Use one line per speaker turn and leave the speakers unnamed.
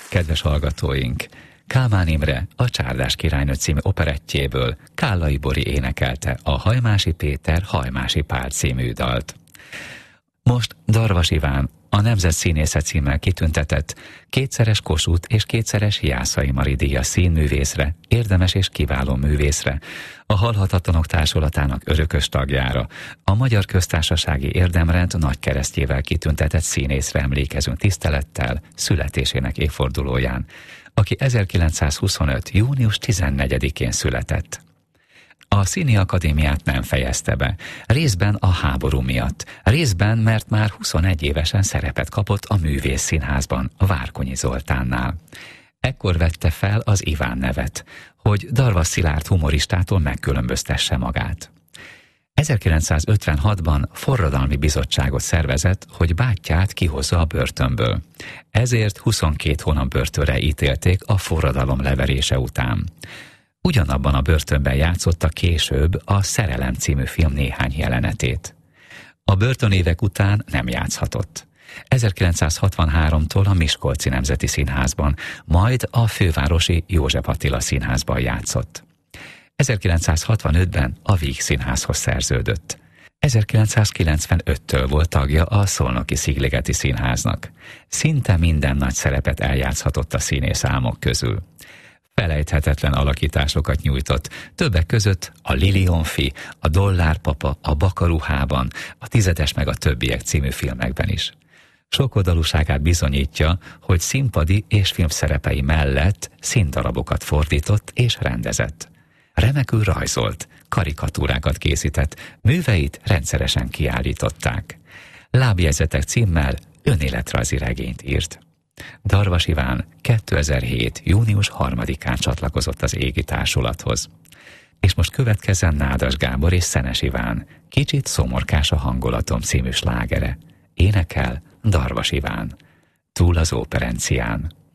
Kedves hallgatóink! Kálmán Imre a Csárdás királynő című operettjéből Kállai Bori énekelte a Hajmási Péter Hajmási Pál című dalt. Most Darvas Iván, a Nemzetszínésze címmel kitüntetett, kétszeres Kossuth és kétszeres Jászai Mari díjas színművészre, érdemes és kiváló művészre, a Halhatatlanok Társulatának örökös tagjára, a Magyar Köztársasági Érdemrend nagykeresztjével kitüntetett színészre emlékezünk tisztelettel születésének évfordulóján, aki 1925. június 14-én született. A Színi Akadémiát nem fejezte be, részben a háború miatt, részben mert már 21 évesen szerepet kapott a Művész Színházban, Várkonyi Zoltánnál. Ekkor vette fel az Iván nevet, hogy Darvas Szilárd humoristától megkülönböztesse magát. 1956-ban forradalmi bizottságot szervezett, hogy bátyját kihozza a börtönből. Ezért 22 hónap börtönre ítélték a forradalom leverése után. Ugyanabban a börtönben játszotta később a Szerelem című film néhány jelenetét. A börtönévek után nem játszhatott. 1963-tól a Miskolci Nemzeti Színházban, majd a fővárosi József Attila Színházban játszott. 1965-ben a Víg Színházhoz szerződött. 1995-től volt tagja a Szolnoki Szigligeti Színháznak. Szinte minden nagy szerepet eljátszhatott a színészálmok közül. Felejthetetlen alakításokat nyújtott, többek között a Lilionfi, a Dollárpapa, a Bakaruhában, a Tizedes meg a többiek című filmekben is. Sokoldalúságát bizonyítja, hogy színpadi és filmszerepei mellett színdarabokat fordított és rendezett. Remekül rajzolt, karikatúrákat készített, műveit rendszeresen kiállították. Lábjegyzetek címmel önéletrajzi regényt írt. Darvas Iván 2007. június 3-án csatlakozott az Égi Társulathoz. És most következzen Nádas Gábor és Szenes Iván, Kicsit szomorkás a hangulatom című slágere. Énekel Darvas Iván. Túl az óperencián.